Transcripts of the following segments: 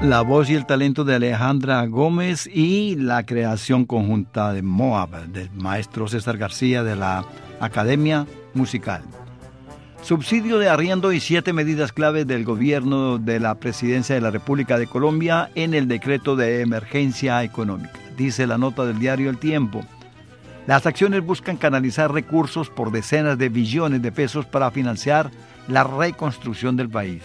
La voz y el talento de Alejandra Gómez y la creación conjunta de Moab, del maestro César García de la Academia Musical. Subsidio de arriendo y 7 medidas claves del gobierno de la Presidencia de la República de Colombia en el decreto de emergencia económica. Dice la nota del diario El Tiempo. Las acciones buscan canalizar recursos por decenas de billones de pesos para financiar la reconstrucción del país.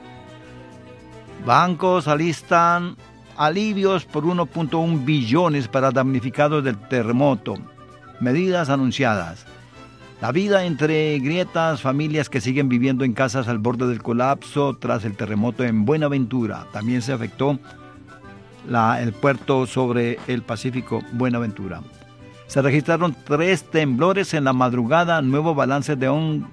Bancos alistan alivios por 1.1 billones para damnificados del terremoto. Medidas anunciadas. La vida entre grietas, familias que siguen viviendo en casas al borde del colapso tras el terremoto en Buenaventura. También se afectó el puerto sobre el Pacífico Buenaventura. Se registraron 3 temblores en la madrugada. Nuevo balance de ONGRD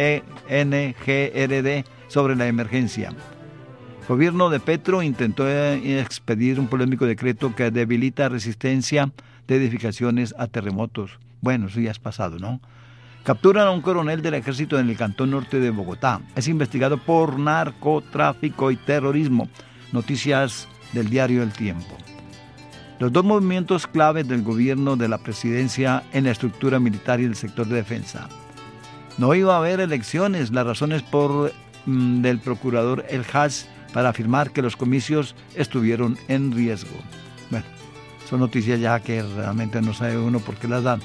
sobre la emergencia. El gobierno de Petro intentó expedir un polémico decreto que debilita resistencia de edificaciones a terremotos. Bueno, eso ya es pasado, ¿no? Capturan a un coronel del ejército en el cantón norte de Bogotá. Es investigado por narcotráfico y terrorismo. Noticias del diario El Tiempo. Los 2 movimientos claves del gobierno de la presidencia en la estructura militar y el sector de defensa. No iba a haber elecciones. Las razones del procurador El Haj para afirmar que los comicios estuvieron en riesgo. Bueno, son noticias ya que realmente no sabe uno por qué las dan.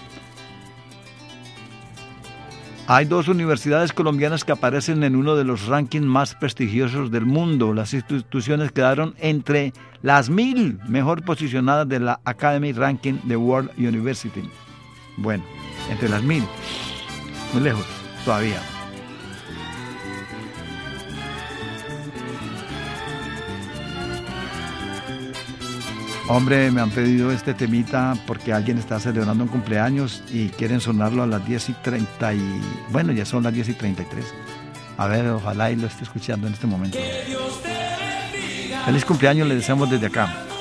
Hay 2 universidades colombianas que aparecen en uno de los rankings más prestigiosos del mundo. Las instituciones quedaron entre las 1000 mejor posicionadas de la Academy Ranking de World University. Bueno, entre las 1000. Muy lejos, todavía. Hombre, me han pedido este temita porque alguien está celebrando un cumpleaños y quieren sonarlo a las 10:30 bueno, ya son las 10:33. A ver, ojalá y lo esté escuchando en este momento. Feliz cumpleaños le deseamos desde acá.